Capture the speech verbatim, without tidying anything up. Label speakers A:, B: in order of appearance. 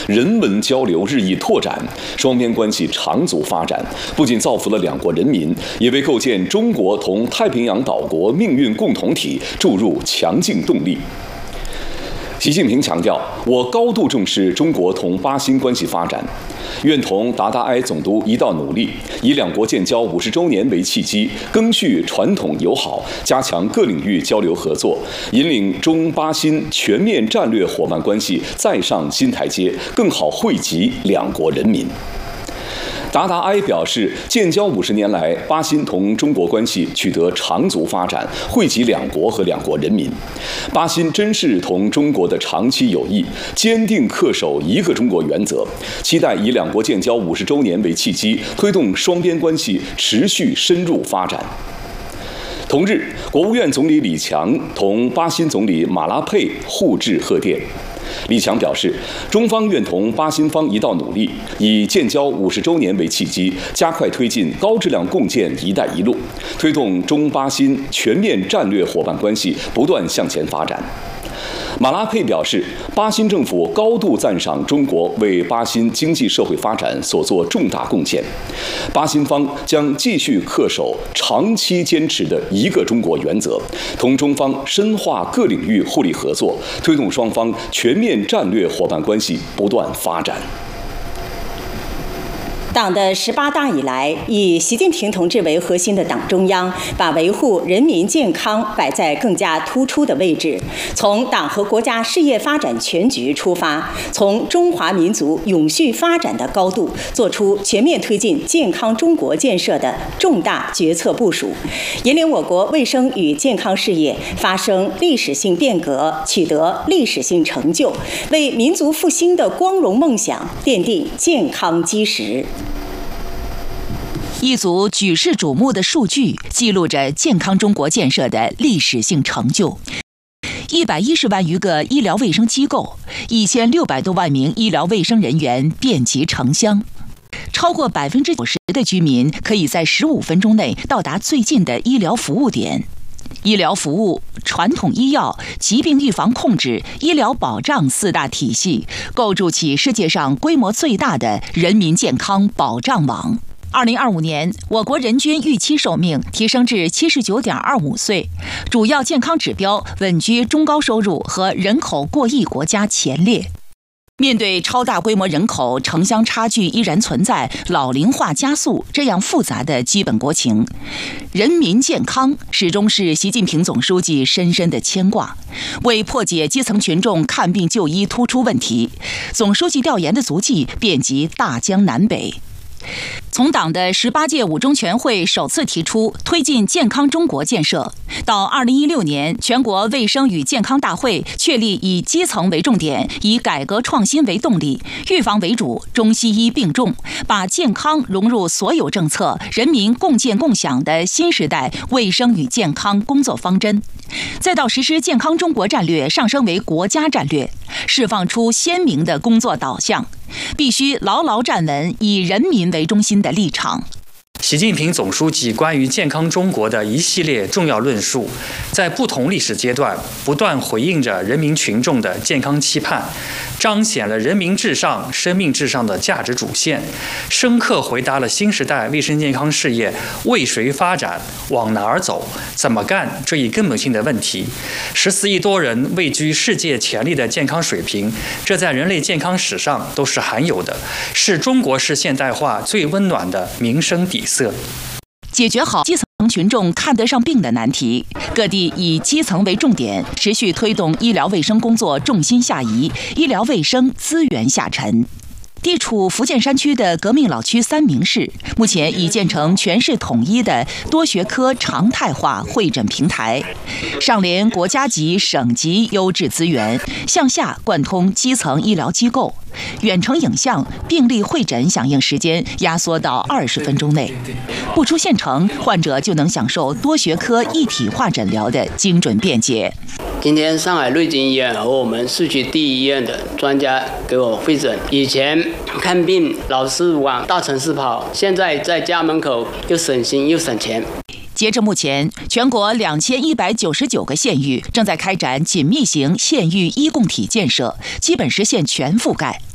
A: 人文交流日益拓展，双边关系长足发展，不仅造福了两国人民，也为构建中国同太平洋岛国命运共同体注入强劲动力。习近平强调，我高度重视中国同巴新关系发展，愿同达达埃总督一道努力，以两国建交五十周年为契机，赓续传统友好，加强各领域交流合作，引领中巴新全面战略伙伴关系再上新台阶，更好惠及两国人民。达达埃表示，建交五十年来，巴新同中国关系取得长足发展，惠及两国和两国人民。巴新珍视同中国的长期友谊，坚定恪守一个中国原则，期待以两国建交五十周年为契机，推动双边关系持续深入发展。同日，国务院总理李强同巴新总理马拉佩互致贺电。李强表示，中方愿同巴新方一道努力，以建交五十周年为契机，加快推进高质量共建“一带一路”，推动中巴新全面战略伙伴关系不断向前发展。马拉佩表示，巴新政府高度赞赏中国为巴新经济社会发展所做重大贡献，巴新方将继续恪守长期坚持的一个中国原则，同中方深化各领域互利合作，推动双方全面战略伙伴关系不断发展。
B: 党的十八大以来，以习近平同志为核心的党中央，把维护人民健康摆在更加突出的位置。从党和国家事业发展全局出发，从中华民族永续发展的高度，做出全面推进健康中国建设的重大决策部署，引领我国卫生与健康事业发生历史性变革，取得历史性成就，为民族复兴的光荣梦想奠定健康基石。
C: 一组举世瞩目的数据记录着健康中国建设的历史性成就。一百一十万余个医疗卫生机构，一千六百多万名医疗卫生人员遍及城乡，超过百分之九十的居民可以在十五分钟内到达最近的医疗服务点。医疗服务、传统医药、疾病预防控制、医疗保障四大体系，构筑起世界上规模最大的人民健康保障网。二零二五年，我国人均预期寿命提升至七十九点二五岁，主要健康指标稳居中高收入和人口过亿国家前列。面对超大规模人口城乡差距依然存在、老龄化加速这样复杂的基本国情，人民健康始终是习近平总书记深深的牵挂。为破解基层群众看病就医突出问题，总书记调研的足迹遍及大江南北。从党的十八届五中全会首次提出推进健康中国建设，到二零一六年全国卫生与健康大会确立以基层为重点，以改革创新为动力，预防为主，中西医并重，把健康融入所有政策，人民共建共享的新时代卫生与健康工作方针，再到实施健康中国战略上升为国家战略，释放出鲜明的工作导向，必须牢牢站稳以人民为中心的立场。
D: 习近平总书记关于健康中国的一系列重要论述，在不同历史阶段不断回应着人民群众的健康期盼，彰显了人民至上、生命至上的价值主线，深刻回答了新时代卫生健康事业为谁发展、往哪儿走、怎么干这一根本性的问题。十四亿多人位居世界前列的健康水平，这在人类健康史上都是罕有的，是中国式现代化最温暖的民生底色。
C: 解决好基层群众看得上病的难题，各地以基层为重点，持续推动医疗卫生工作重心下移，医疗卫生资源下沉。地处福建山区的革命老区三明市，目前已建成全市统一的多学科常态化会诊平台，上联国家级、省级优质资源，向下贯通基层医疗机构，远程影像病例会诊响应时间压缩到二十分钟内，不出县城，患者就能享受多学科一体化诊疗的精准便捷。
E: 今天上海瑞金医院和我们市区第一医院的专家给我会诊，以前看病老是往大城市跑，现在在家门口又省心又省钱。
C: 截至目前，全国两千一百九十九个县域正在开展紧密型县域医共体建设，基本实现全覆盖。